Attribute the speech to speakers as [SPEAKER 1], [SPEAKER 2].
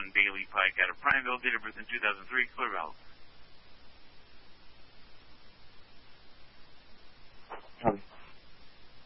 [SPEAKER 1] Bailey Pike out of Prineville, date of birth in 2003, Clear Valley.